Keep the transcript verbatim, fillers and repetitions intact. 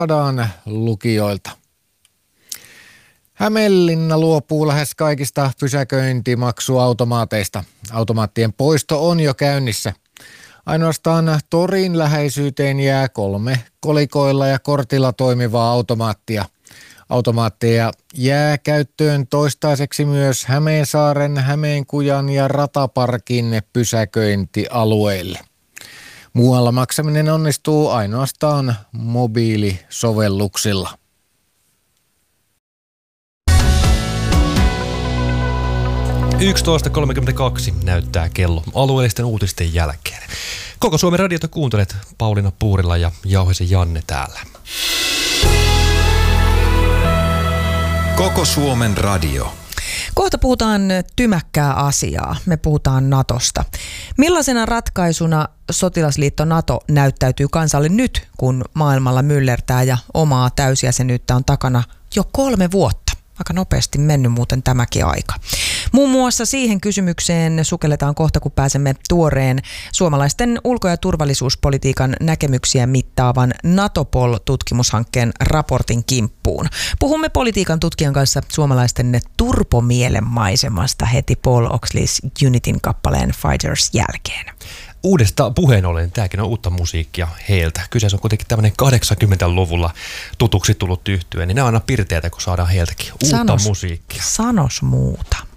saadaan lukijoilta. Hämeenlinna luopuu lähes kaikista pysäköintimaksuautomaateista. Automaattien poisto on jo käynnissä. Ainoastaan torin läheisyyteen jää kolme kolikoilla ja kortilla toimivaa automaattia. Automaatteja jää käyttöön toistaiseksi myös Hämeensaaren, Hämeenkujan ja Rataparkin pysäköintialueille. Muualla maksaminen onnistuu ainoastaan mobiilisovelluksilla. yksitoista kolmekymmentäkaksi näyttää kello alueellisten uutisten jälkeen. Koko Suomen radiota kuuntelet, Pauliina Puurila ja Jauhisen Janne täällä. Koko Suomen radio. Kohta puhutaan tymäkkää asiaa. Me puhutaan Natosta. Millaisena ratkaisuna sotilasliitto Nato näyttäytyy kansalle nyt, kun maailmalla myllertää ja omaa täysjäsenyyttä on takana jo kolme vuotta? Aika nopeasti mennyt muuten tämäkin aika. Muun muassa siihen kysymykseen sukelletaan kohta, kun pääsemme tuoreen suomalaisten ulko- ja turvallisuuspolitiikan näkemyksiä mittaavan Natopol-tutkimushankkeen raportin kimppuun. Puhumme politiikan tutkijan kanssa suomalaisten turpomielen maisemasta heti Paul Oxleys Unityn kappaleen Fighters jälkeen. Uudesta puheen ollen, tämäkin on uutta musiikkia heiltä. Kyseessä on kuitenkin tämmöinen kahdeksankymmentäluvulla tutuksi tullut yhtye, niin ne on aina pirteitä, kun saadaan heiltäkin uutta sanos, musiikkia. Sanos muuta.